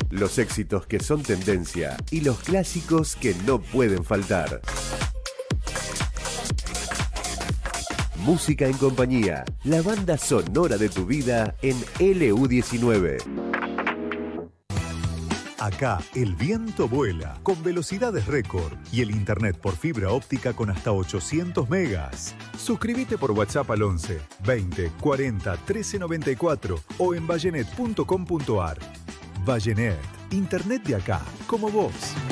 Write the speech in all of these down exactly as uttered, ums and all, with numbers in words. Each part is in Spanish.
Los éxitos que son tendencia y los clásicos que no pueden faltar. Música en compañía, la banda sonora de tu vida en L U diecinueve. Acá el viento vuela con velocidades récord y el internet por fibra óptica con hasta ochocientos megas. Suscríbete por WhatsApp al once veinte cuarenta trece noventa y cuatro o en vallenet punto com punto ar. Vallenet, internet de acá, como vos.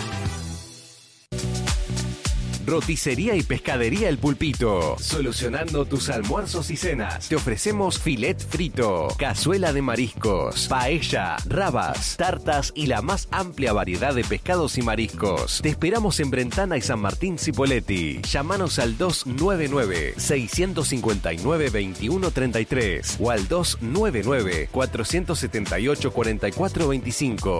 Roticería y Pescadería El Pulpito. Solucionando tus almuerzos y cenas. Te ofrecemos filet frito, cazuela de mariscos, paella, rabas, tartas y la más amplia variedad de pescados y mariscos. Te esperamos en Brentana y San Martín Cipolletti. Llámanos al dos nueve nueve, seis cinco nueve, dos uno tres tres o al dos nueve nueve, cuatro siete ocho, cuatro cuatro dos cinco.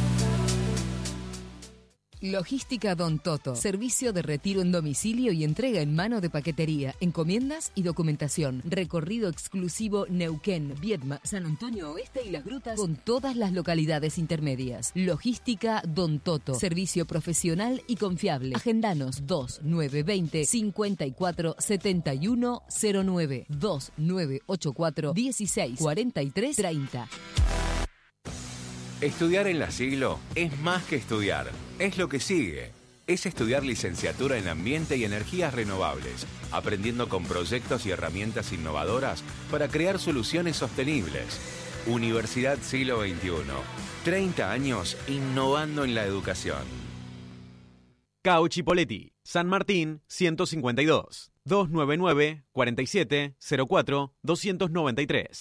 Logística Don Toto. Servicio de retiro en domicilio y entrega en mano de paquetería, encomiendas y documentación. Recorrido exclusivo Neuquén, Viedma, San Antonio Oeste y Las Grutas con todas las localidades intermedias. Logística Don Toto. Servicio profesional y confiable. Agendanos dos nueve dos cero, cinco cuatro siete uno cero nueve dos nueve ocho cuatro dieciséis cuarenta y tres treinta. Estudiar en La Siglo es más que estudiar, es lo que sigue. Es estudiar licenciatura en Ambiente y Energías Renovables, aprendiendo con proyectos y herramientas innovadoras para crear soluciones sostenibles. Universidad Siglo veintiuno, treinta años innovando en la educación. Cao Chipolletti, San Martín ciento cincuenta y dos, dos nueve nueve, cuarenta y siete, cero cuatro, doscientos noventa y tres.